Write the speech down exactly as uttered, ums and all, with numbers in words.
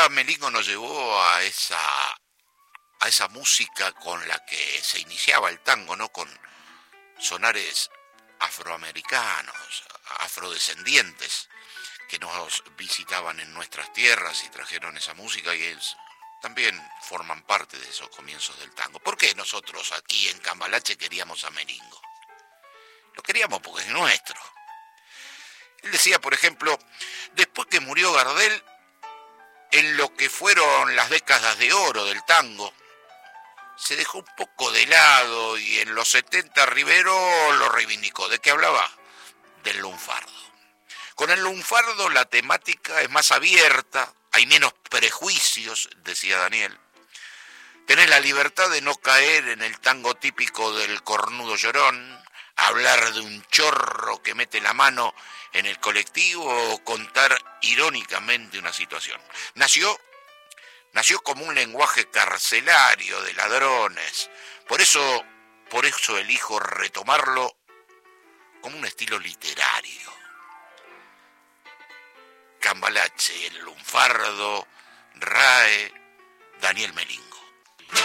día Melingo nos llevó a esa, a esa música con la que se iniciaba el tango, ¿no? Con sonares afroamericanos, afrodescendientes, que nos visitaban en nuestras tierras y trajeron esa música y es, también forman parte de esos comienzos del tango. ¿Por qué nosotros aquí en Cambalache queríamos a Melingo? Lo queríamos porque es nuestro. Él decía, por ejemplo, después que murió Gardel, en lo que fueron las décadas de oro del tango, se dejó un poco de lado y en los setenta Rivero lo reivindicó. ¿De qué hablaba? Del lunfardo. Con el lunfardo la temática es más abierta, hay menos prejuicios, decía Daniel. Tenés la libertad de no caer en el tango típico del cornudo llorón, hablar de un chorro que mete la mano en el colectivo o contar irónicamente una situación. Nació, nació como un lenguaje carcelario de ladrones. Por eso, por eso elijo retomarlo como un estilo literario. Cambalache, el lunfardo, R A E, Daniel Melingo.